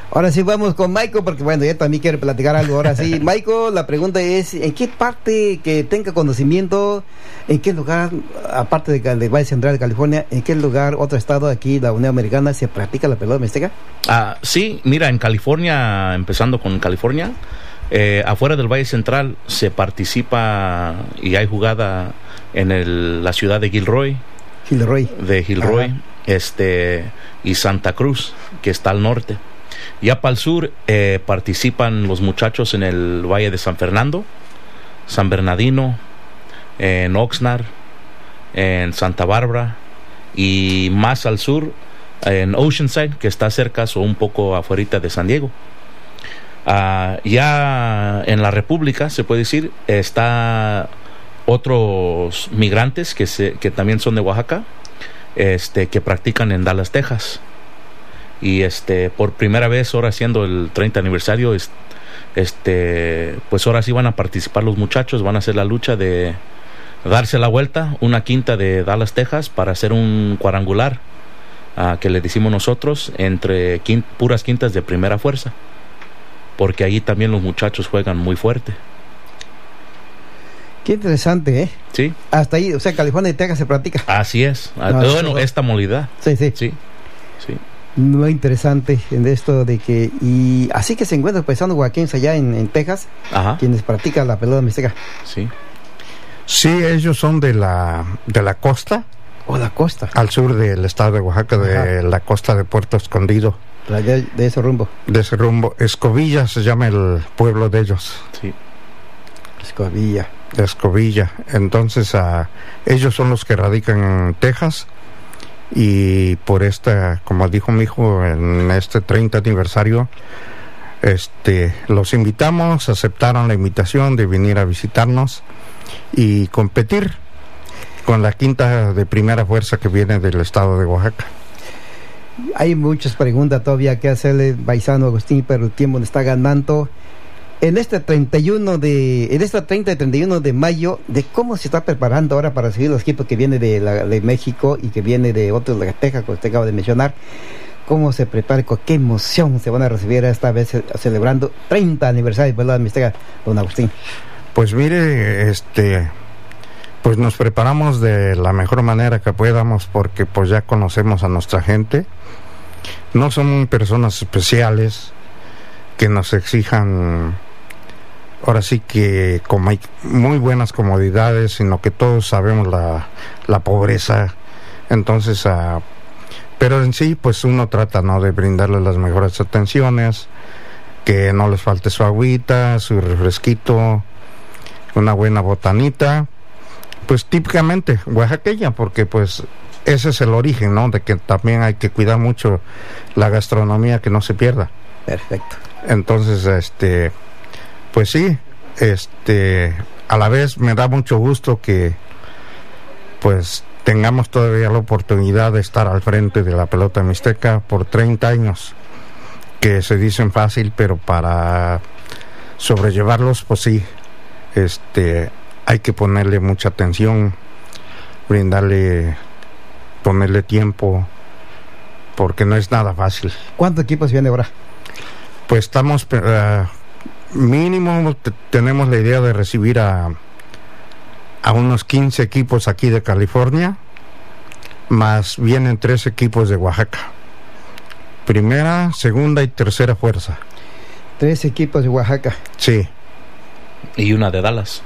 Ahora sí vamos con Michael, porque bueno, ya también quiere platicar algo. Ahora sí, Michael, la pregunta es, ¿en qué parte que tenga conocimiento, en qué lugar, aparte de Valle Central de California, en qué lugar, otro estado aquí, la Unión Americana, se practica la pelota mixteca? Sí, mira, en California, empezando con California, afuera del Valle Central de jugada en la ciudad de Gilroy. Y Santa Cruz, que está al norte. Ya para el sur participan los muchachos en el Valle de San Fernando, San Bernardino, en Oxnard, en Santa Bárbara, y más al sur en Oceanside, que está cerca o un poco afuera de San Diego. Ya en la República, se puede decir, está otros migrantes que también son de Oaxaca, que practican en Dallas, Texas. Y por primera vez, ahora siendo el 30 aniversario, pues ahora sí van a participar los muchachos, van a hacer la lucha de darse la vuelta, una quinta de Dallas, Texas, para hacer un cuadrangular, que le decimos nosotros, entre puras quintas de primera fuerza, porque ahí también los muchachos juegan muy fuerte. Qué interesante, ¿eh? Sí. Hasta ahí, o sea, California y Texas se practica. Así es. Esta modalidad. Sí. Muy interesante en esto de que... Y así que se encuentran paisanos oaxaqueños allá en Texas, quienes practican la pelota mixteca. Sí, ellos son de la costa. La costa. Al sur del estado de Oaxaca, de la costa de Puerto Escondido. De ese rumbo. De ese rumbo. Escobilla se llama el pueblo de ellos. Sí. Escobilla. Entonces, ellos son los que radican en Texas. Y por como dijo mi hijo, en este 30 aniversario, los invitamos, aceptaron la invitación de venir a visitarnos y competir con la quinta de primera fuerza que viene del estado de Oaxaca. Hay muchas preguntas todavía que hacerle, paisano Agustín, pero el tiempo nos está ganando. En este 30 y 31 de mayo, de cómo se está preparando ahora para recibir los equipos que vienen de México y que viene de otros de Texas, como usted acaba de mencionar, cómo se prepara, con qué emoción se van a recibir esta vez celebrando 30 aniversario de pelota mixteca, don Agustín. Pues mire, pues nos preparamos de la mejor manera que podamos, porque pues ya conocemos a nuestra gente. No son personas especiales que nos exijan, ahora sí que como hay muy buenas comodidades, sino que todos sabemos la pobreza. Entonces, pero en sí, pues uno trata, ¿no?, de brindarles las mejores atenciones, que no les falte su agüita, su refresquito, una buena botanita, pues típicamente oaxaqueña, porque pues ese es el origen, ¿no?, de que también hay que cuidar mucho la gastronomía, que no se pierda. Perfecto. Entonces, pues sí, a la vez me da mucho gusto que pues tengamos todavía la oportunidad de estar al frente de la pelota mixteca por 30 años, que se dicen fácil, pero para sobrellevarlos, pues sí, hay que ponerle mucha atención, ponerle tiempo, porque no es nada fácil. ¿Cuántos equipos viene ahora? Pues estamos, mínimo tenemos la idea de recibir a unos 15 equipos aquí de California, más vienen 3 equipos de Oaxaca. Primera, segunda y tercera fuerza. 3 equipos de Oaxaca. Sí. Y una de Dallas.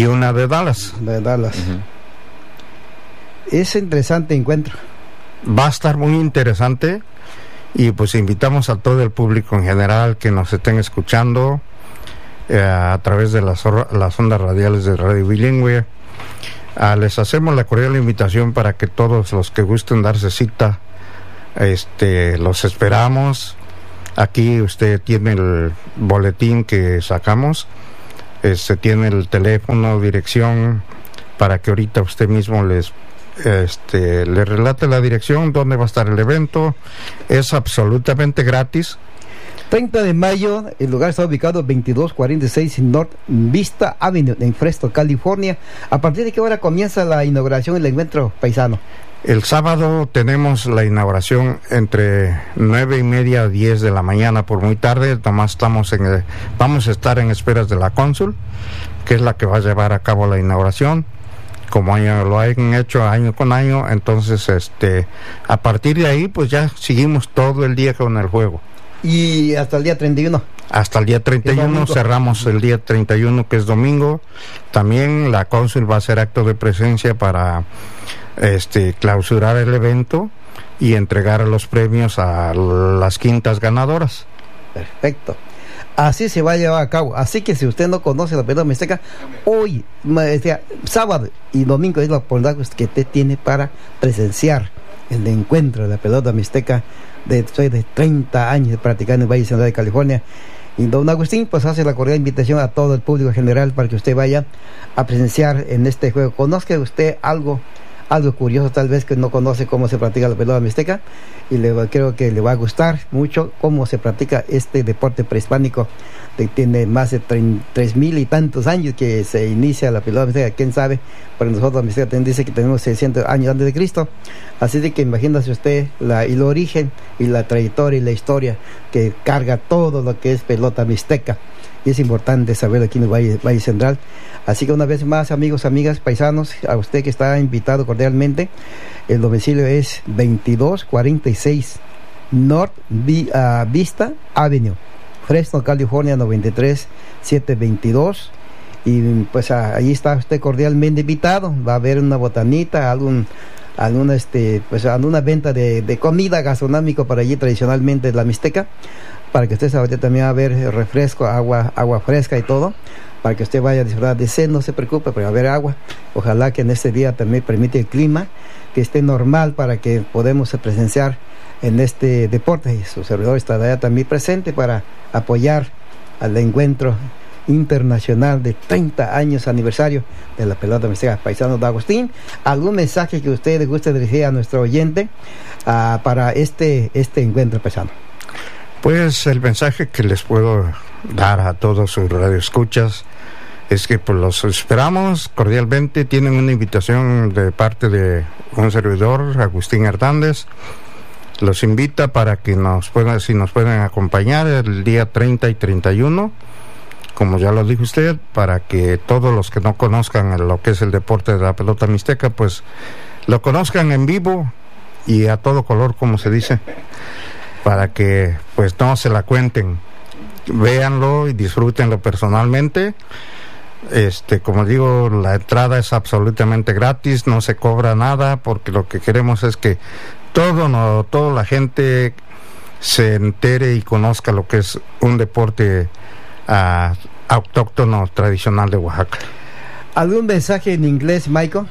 Es interesante encuentro. Va a estar muy interesante. Y pues invitamos a todo el público en general que nos estén escuchando a través de las ondas radiales de Radio Bilingüe. Les hacemos la cordial invitación para que todos los que gusten darse cita, los esperamos. Aquí usted tiene el boletín que sacamos, tiene el teléfono, dirección, para que ahorita usted mismo le relate la dirección, dónde va a estar el evento. Es absolutamente gratis. 30 de mayo, el lugar está ubicado 2246 North Vista Avenue en Fresno, California. ¿A partir de qué hora comienza la inauguración y el encuentro, paisano? El sábado tenemos la inauguración entre 9:30 a 10 de la mañana por muy tarde. Nomás vamos a estar en esperas de la cónsul, que es la que va a llevar a cabo la inauguración, como lo han hecho año con año. Entonces, a partir de ahí, pues ya seguimos todo el día con el juego. Y hasta el día 31. Hasta el día 31, cerramos el día 31, que es domingo. También la cónsul va a hacer acto de presencia para clausurar el evento y entregar los premios a las quintas ganadoras. Perfecto. Así se va a llevar a cabo. Así que si usted no conoce la pelota mixteca, hoy, sábado y domingo es la oportunidad que usted tiene para presenciar el encuentro de la pelota mixteca después de 30 años de practicar en el Valle Central de California. Y don Agustín pues hace la cordial invitación a todo el público en general para que usted vaya a presenciar en este juego. Conozca usted algo curioso, tal vez, que no conoce cómo se practica la pelota mixteca, y creo que le va a gustar mucho cómo se practica este deporte prehispánico que tiene más de 3,000 y tantos años que se inicia la pelota mixteca. Quién sabe, pero nosotros la mixteca también dice que tenemos 600 años antes de Cristo, así de que imagínese usted el origen y la trayectoria y la historia que carga todo lo que es pelota mixteca, y es importante saberlo aquí en el Valle Central. Así que una vez más, amigos, amigas, paisanos, a usted que está invitado cordialmente. El domicilio es 2246 North Vista Avenue, Fresno, California 93722. Y pues ahí está usted cordialmente invitado. Va a haber una botanita, alguna venta de comida gastronómica para allí, tradicionalmente la mixteca, para que usted sabe. También va a haber refresco, agua fresca y todo, para que usted vaya a disfrutar de sed. No se preocupe, pero va a haber agua. Ojalá que en este día también permite el clima que esté normal para que podamos presenciar en este deporte, y su servidor estará también presente para apoyar al encuentro internacional de 30 años aniversario de la pelota mixteca. Paisano de Agustín, ¿algún mensaje que usted le guste dirigir a nuestro oyente para este encuentro, paisano? Pues el mensaje que les puedo dar a todos sus radioescuchas es que pues los esperamos cordialmente. Tienen una invitación de parte de un servidor, Agustín Hernández. Los invita para que nos pueden acompañar el día 30 y 31, como ya lo dijo usted, para que todos los que no conozcan lo que es el deporte de la pelota mixteca, pues lo conozcan en vivo y a todo color, como se dice, para que pues no se la cuenten, véanlo y disfrútenlo personalmente. Como digo, la entrada es absolutamente gratis, no se cobra nada, porque lo que queremos es que toda la gente se entere y conozca lo que es un deporte autóctono tradicional de Oaxaca. ¿Algún mensaje en inglés, Michael?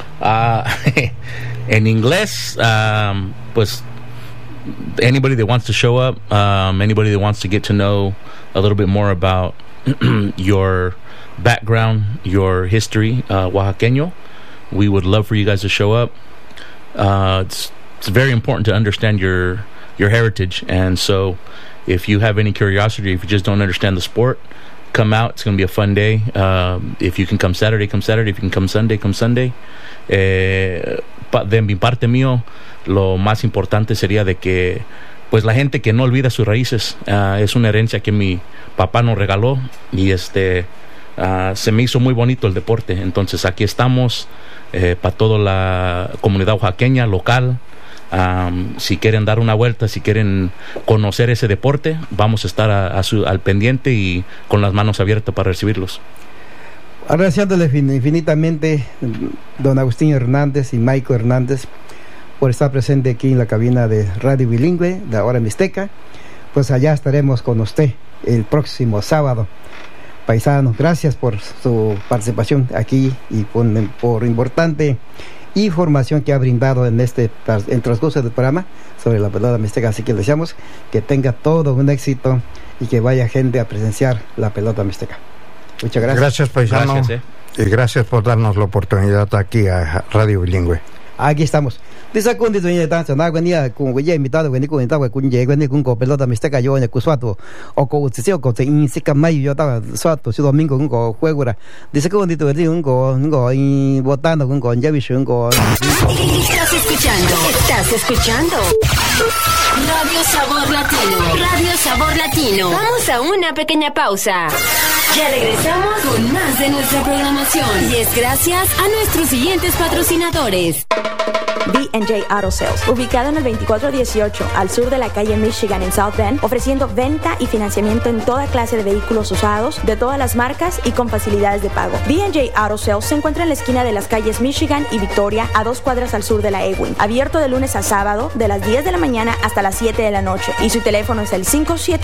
En inglés, pues anybody that wants to show up, anybody that wants to get to know a little bit more about your background, your history, oaxaqueño, we would love for you guys to show up. It's very important to understand your heritage, and so if you have any curiosity, if you just don't understand the sport, come out. It's going to be a fun day. If you can come Saturday, come Saturday. If you can come Sunday, come Sunday. De mi parte mío, lo más importante sería de que pues la gente que no olvida sus raíces. Es una herencia que mi papá nos regaló, y se me hizo muy bonito el deporte. Entonces aquí estamos para toda la comunidad oaxaqueña local. Si quieren dar una vuelta, si quieren conocer ese deporte, vamos a estar al pendiente y con las manos abiertas para recibirlos. Agradeciéndole infinitamente don Agustín Hernández y Michael Hernández por estar presente aquí en la cabina de Radio Bilingüe de Hora Mixteca. Pues allá estaremos con usted el próximo sábado. Paisanos, gracias por su participación aquí y por importante información que ha brindado en transcurso del programa sobre la pelota mixteca. Así que le deseamos que tenga todo un éxito y que vaya gente a presenciar la pelota mixteca. Muchas gracias. Gracias, paisano. Gracias, y gracias por darnos la oportunidad aquí a Radio Bilingüe. Aquí estamos. Dice con dice ya tan sana venía con güey invitado venía con estaba con llegué venía con pelota me está cayó en el cusuato o con se con se insica mayo yo estaba suato su domingo con juego era dice que bonito venía con y votando con ya visión con Estás escuchando Radio Sabor Latino. Radio Sabor Latino. Vamos a una pequeña pausa. Ya regresamos con más de nuestra programación. Y es gracias a nuestros siguientes patrocinadores. B&J Auto Sales, ubicado en el 2418 al sur de la calle Michigan en South Bend, ofreciendo venta y financiamiento en toda clase de vehículos usados, de todas las marcas y con facilidades de pago. B&J Auto Sales se encuentra en la esquina de las calles Michigan y Victoria, a 2 cuadras al sur de la Ewing. Abierto de lunes a sábado, de las 10 de la mañana hasta las 7 de la noche. Y su teléfono es el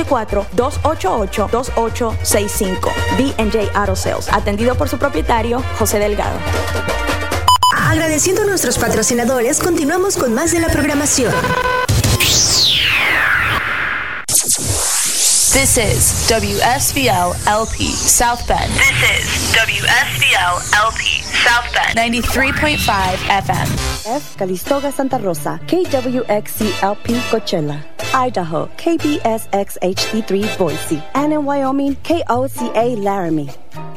574-288-2865. B&J Auto Sales, atendido por su propietario, José Delgado. Agradeciendo a nuestros patrocinadores, continuamos con más de la programación. This is WSVL LP South Bend. This is WSVL LP South Bend 93.5 FM. F. Calistoga Santa Rosa, KWXC LP Coachella, Idaho, KBSX HD3 Boise, and in Wyoming, KOCA Laramie.